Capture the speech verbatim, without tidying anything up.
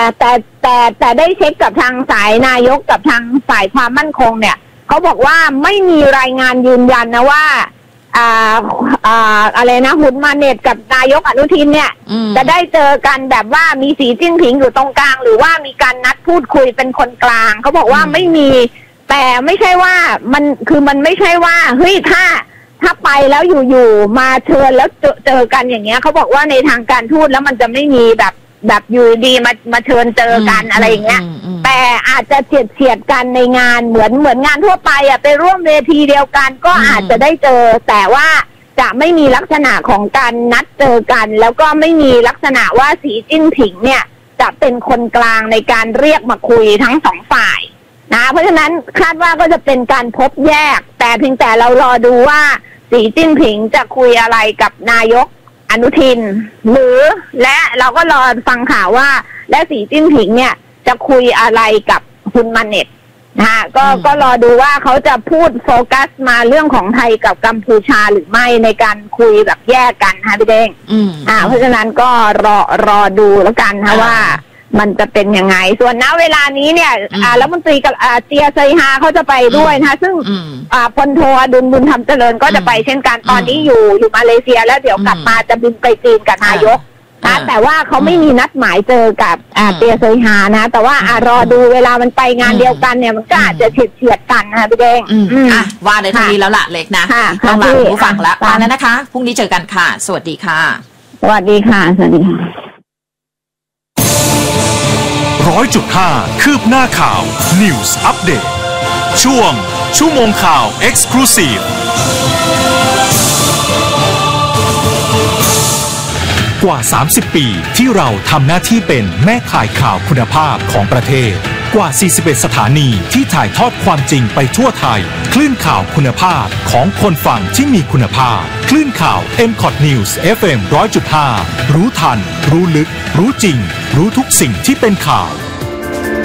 แต่แต่แต่ได้เช็คกับทางสายนายกกับทางฝ่ายความมั่นคงเนี่ยเขาบอกว่าไม่มีรายงานยืนยันนะว่าอ่าอ่าอะไรนะหุนมาเน็ตกับนายกอนุทินเนี่ยจะได้เจอกันแบบว่ามีสีจิ้นผิงอยู่ตรงกลางหรือว่ามีการนัดพูดคุยเป็นคนกลางเขาบอกว่าไม่มีแต่ไม่ใช่ว่ามันคือมันไม่ใช่ว่าเฮ้ยถ้าถ้าไปแล้วอยู่ๆมาเชิญแล้วเจอเจอกันอย่างเงี้ยเขาบอกว่าในทางการทูตแล้วมันจะไม่มีแบบแบบอยู่ดีมามาเชิญเจอกันอะไรอย่างเงี้ยแต่อาจจะเฉียดเฉียดกันในงานเหมือนเหมือนงานทั่วไปอ่ะไปร่วมเวทีเดียวกันก็อาจจะได้เจอแต่ว่าจะไม่มีลักษณะของการนัดเจอกันแล้วก็ไม่มีลักษณะว่าสีจิ้นผิงเนี่ยจะเป็นคนกลางในการเรียกมาคุยทั้งสองฝ่ายนะเพราะฉะนั้นคาดว่าก็จะเป็นการพบแยกแต่เพียงแต่เรารอดูว่าสีจิ้นผิงจะคุยอะไรกับนายกอนุทินหรือและเราก็รอฟังข่าวว่าและสีจิ้นผิงเนี่ยจะคุยอะไรกับฮุนมาเน็ตนะฮะก็ก็รอดูว่าเขาจะพูดโฟกัสมาเรื่องของไทยกับกัมพูชาหรือไม่ในการคุยแบบแยกกันฮะพี่เด้งอ่าเพราะฉะนั้นก็รอรอดูแล้วกันนะว่ามันจะเป็นยังไงส่วนณเวลานี้เนี่ยอ่ารัฐมนตรีกับอ่าเจียไซฮาเขาจะไปด้วยนะคะซึ่งอ่าพลโทอดุลบุญธรรมเจริญก็จะไปเช่นกันตอนนี้อยู่อยู่มาเลเซียแล้วเดี๋ยวกลับมาจะบินไปจีนกับนายกนะแต่ว่าเขาไม่มีนัดหมายเจอกับอ่าเจียไซฮานะแต่ว่าอ่ารอดูเวลามันไปงานเดียวกันเนี่ยมันก็อาจจะเฉียดเฉียดกันนะคะพี่เด้งอ่ะว่าในทีนี้แล้วล่ะเล็กนะต้องลาผู้ฟังละมาแล้วนะคะพรุ่งนี้เจอกันค่ะสวัสดีค่ะสวัสดีค่ะสวัสดีค่ะร้อยจุดห้าคืบหน้าข่าว News Update ช่วงชั่วโมงข่าว Exclusive กว่าสามสิบปีที่เราทำหน้าที่เป็นแม่ข่ายข่าวคุณภาพของประเทศกว่าสี่สิบเอ็ดสถานีที่ถ่ายทอดความจริงไปทั่วไทยคลื่นข่าวคุณภาพของคนฟังที่มีคุณภาพคลื่นข่าว เอ็ม คอท News เอฟ เอ็ม หนึ่งร้อยจุดห้า รู้ทันรู้ลึกรู้จริงรู้ทุกสิ่งที่เป็นข่าว